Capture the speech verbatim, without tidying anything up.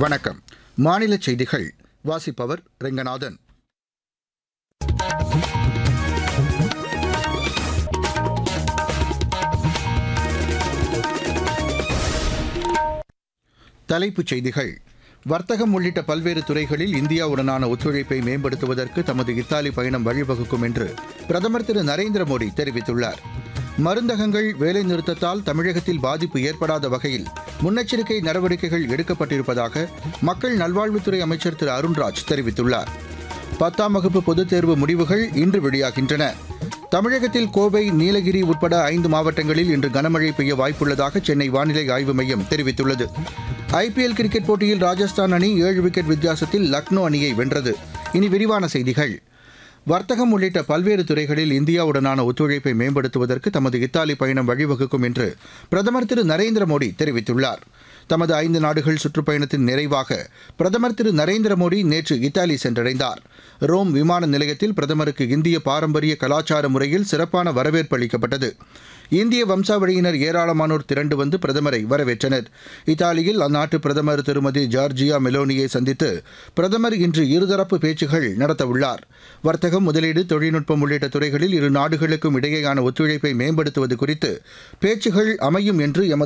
வணக்கம். மாநில செய்திகள் வாசிப்பவர் ரெங்கநாதன். தலைப்புச் செய்திகள். வர்த்தகம் உள்ளிட்ட பல்வேறு துறைகளில் இந்தியாவுடனான ஒத்துழைப்பை மேம்படுத்துவதற்கு தமது இத்தாலி பயணம் வழிவகுக்கும் என்று பிரதமர் திரு நரேந்திர மோடி தெரிவித்துள்ளார். மருந்தகங்கள் வேலைநிறுத்தத்தால் தமிழகத்தில் பாதிப்பு ஏற்படாத வகையில் முன்னெச்சரிக்கை நடவடிக்கைகள் எடுக்கப்பட்டிருப்பதாக மக்கள் நல்வாழ்வுத்துறை அமைச்சர் திரு அருண்ராஜ் தெரிவித்துள்ளார். பத்தாம் வகுப்பு பொதுத் தேர்வு முடிவுகள் இன்று வெளியாகின்றன. தமிழகத்தில் கோவை, நீலகிரி உட்பட ஐந்து மாவட்டங்களில் இன்று கனமழை பெய்ய வாய்ப்புள்ளதாக சென்னை வானிலை ஆய்வு மையம் தெரிவித்துள்ளது. ஐபிஎல் கிரிக்கெட் போட்டியில் ராஜஸ்தான் அணி ஏழு விக்கெட் வித்தியாசத்தில் லக்னோ அணியை வென்றது. இனி விரிவான செய்திகள். வர்த்தகம் உள்ளிட்ட பல்வேறு துறைகளில் இந்தியாவுடனான ஒத்துழைப்பை மேம்படுத்துவதற்கு தமது இத்தாலி பயணம் வழிவகுக்கும் என்று பிரதமர் திரு நரேந்திர மோடி தெரிவித்துள்ளார். தமது ஐந்து நாடுகள் சுற்றுப்பயணத்தின் நிறைவாக பிரதமர் திரு நரேந்திர மோடி நேற்று இத்தாலி சென்றடைந்தார். ரோம் விமான நிலையத்தில் பிரதமருக்கு இந்திய பாரம்பரிய கலாச்சார முறையில் சிறப்பான வரவேற்பு அளிக்கப்பட்டது. இந்திய வம்சாவளியினர் ஏராளமானோர் திரண்டு வந்து பிரதமரை வரவேற்றனர். இத்தாலியில் அந்நாட்டு பிரதமர் திருமதி ஜார்ஜியா மெலோனியை சந்தித்து பிரதமர் இன்று இருதரப்பு பேச்சுகள் நடத்தவுள்ளார். வர்த்தகம், முதலீடு, தொழில்நுட்பம் உள்ளிட்ட துறைகளில் இரு நாடுகளுக்கும் இடையேயான ஒத்துழைப்பை மேம்படுத்துவது குறித்து பேச்சுகள் அமையும் என்று எமது